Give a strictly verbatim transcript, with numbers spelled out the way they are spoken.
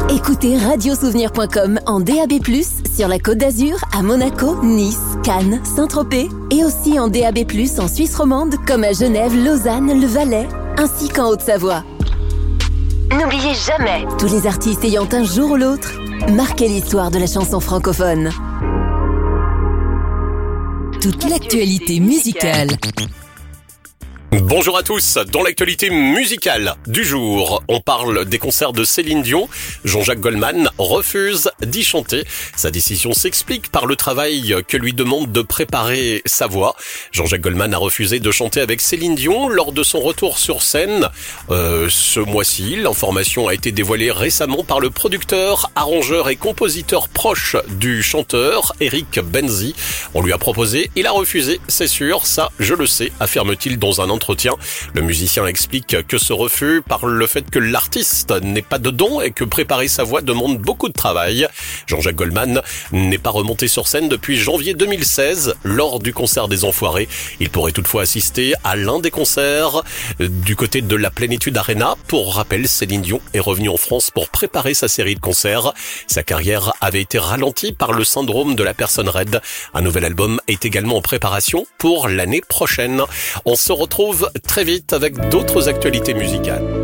Écoutez radiosouvenir point com en D A B plus, sur la Côte d'Azur, à Monaco, Nice, Cannes, Saint-Tropez et aussi en D A B plus, en Suisse romande, comme à Genève, Lausanne, le Valais, ainsi qu'en Haute-Savoie. N'oubliez jamais, tous les artistes ayant un jour ou l'autre marqué l'histoire de la chanson francophone. Toute l'actualité musicale. Bonjour à tous, dans l'actualité musicale du jour, on parle des concerts de Céline Dion. Jean-Jacques Goldman refuse d'y chanter. Sa décision s'explique par le travail que lui demande de préparer sa voix. Jean-Jacques Goldman a refusé de chanter avec Céline Dion lors de son retour sur scène euh, ce mois-ci. L'information a été dévoilée récemment par le producteur, arrangeur et compositeur proche du chanteur, Eric Benzi. On lui a proposé, il a refusé, c'est sûr, ça je le sais, affirme-t-il dans un entretien. Le musicien explique que ce refus par le fait que l'artiste n'est pas de don et que préparer sa voix demande beaucoup de travail. Jean-Jacques Goldman n'est pas remonté sur scène depuis janvier deux mille seize lors du concert des Enfoirés. Il pourrait toutefois assister à l'un des concerts du côté de la Plénitude Arena. Pour rappel, Céline Dion est revenue en France pour préparer sa série de concerts. Sa carrière avait été ralentie par le syndrome de la personne raide. Un nouvel album est également en préparation pour l'année prochaine. On se retrouve très vite avec d'autres actualités musicales.